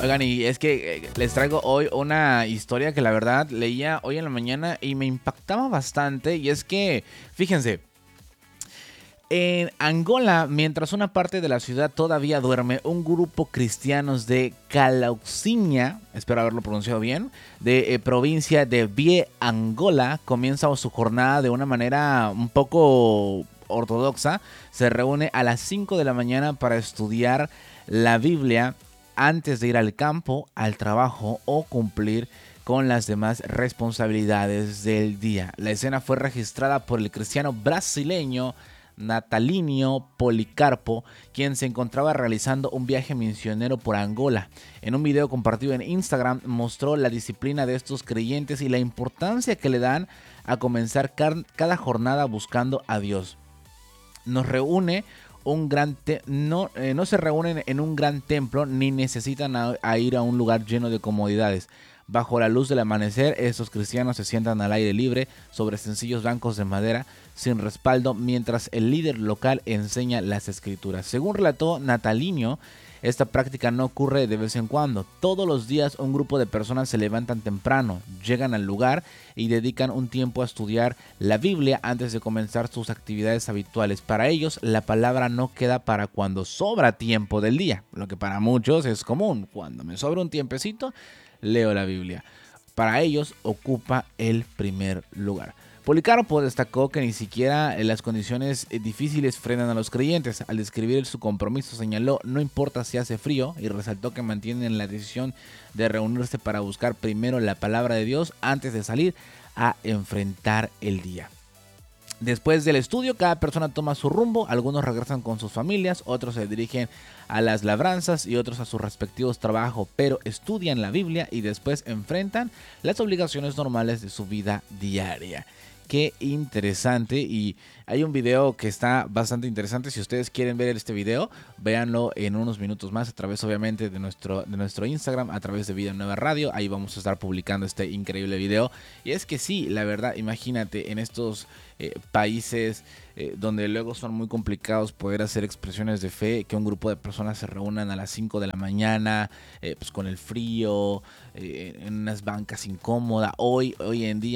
Oigan, y es que les traigo hoy una historia que la verdad leía hoy en la mañana y me impactaba bastante. Y es que, fíjense, en Angola, mientras una parte de la ciudad todavía duerme, un grupo cristianos de Calaucinia, espero haberlo pronunciado bien, de provincia de Vie Angola, comienza su jornada de una manera un poco ortodoxa. Se reúne a las 5 de la mañana para estudiar la Biblia antes de ir al campo, al trabajo o cumplir con las demás responsabilidades del día. La escena fue registrada por el cristiano brasileño Natalinho Policarpo, quien se encontraba realizando un viaje misionero por Angola. En un video compartido en Instagram mostró la disciplina de estos creyentes y la importancia que le dan a comenzar cada jornada buscando a Dios. Nos reúne un gran no se reúnen en un gran templo ni necesitan a ir a un lugar lleno de comodidades. Bajo la luz del amanecer, estos cristianos se sientan al aire libre sobre sencillos bancos de madera sin respaldo mientras el líder local enseña las escrituras. Según relató Natalinho, esta práctica no ocurre de vez en cuando. Todos los días un grupo de personas se levantan temprano, llegan al lugar y dedican un tiempo a estudiar la Biblia antes de comenzar sus actividades habituales. Para ellos, la palabra no queda para cuando sobra tiempo del día, lo que para muchos es común. Cuando me sobra un tiempecito, leo la Biblia. Para ellos ocupa el primer lugar. Policarpo destacó que ni siquiera las condiciones difíciles frenan a los creyentes. Al describir su compromiso señaló: no importa si hace frío, y resaltó que mantienen la decisión de reunirse para buscar primero la palabra de Dios antes de salir a enfrentar el día. Después del estudio, cada persona toma su rumbo. Algunos regresan con sus familias, otros se dirigen a las labranzas y otros a sus respectivos trabajos, pero estudian la Biblia y después enfrentan las obligaciones normales de su vida diaria. Qué interesante, y hay un video que está bastante interesante. Si ustedes quieren ver este video, véanlo en unos minutos más a través obviamente de nuestro Instagram, a través de Vida Nueva Radio. Ahí vamos a estar publicando este increíble video. Y es que sí, la verdad, imagínate en estos países donde luego son muy complicados poder hacer expresiones de fe, que un grupo de personas se reúnan a las 5 de la mañana, pues con el frío, en unas bancas incómodas. Hoy en día